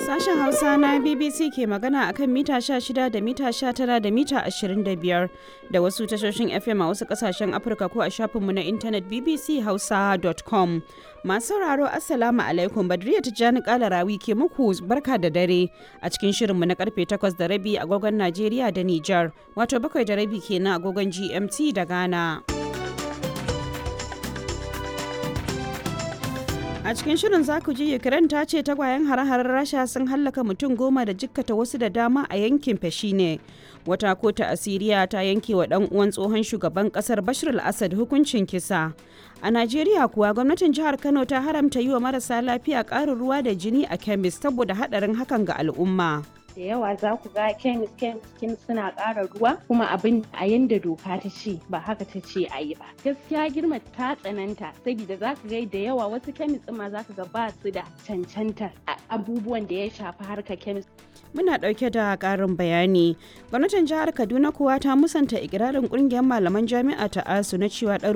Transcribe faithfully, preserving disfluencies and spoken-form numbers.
Sashen Hausa na B B C ke magana akan mita sha shida da mita sha tara da mita ashirin da biyar da wasu tashoshin F M a wasu kasashen Afirka ko a shafinmu na intanet b b c hausa dot com. Masu sauraro Assalamu alaikum, Badriya Tijjani Kalarawi ke muku barka da dare a cikin shirinmu na karfe takwas da rabi agogon Najeriya da Nijar, wato bakwai da rabi kenan agogon G M T da Ghana. A cikin shirin za ku ji Ukraine ta ce tagwayen hare-haren Rasha sun hallaka mutum goma da jikkata wasu da dama a yankin Fashine. Wata kota a Siriya ta yanke wa ɗan uwan tsohon shugaban ƙasar Bashir al-Assad hukuncin kisa. A Najeriya kuwa gwamnatin jihar Kano ta haramta yi wa marasa lafiya ƙarin ruwa da jini a kemis saboda haɗarin hakan ga al'umma. Da yawa za ku ga kemis kemis suna ƙara ruwa kuma abin a yanda doka ta ce ba haka ta ce a yi ba. Gaskiya girma ta tsananta saboda za ka ga da yawa wasu kemis ma za ka ga ba su da cancantar abubuwan da ya shafi harkar kemis. Muna ɗauke da ƙarin bayani. Gwamnatin jihar Kaduna kuwa ta musanta ikirarin ƙungiyar malaman jami'a ta A S U na cewa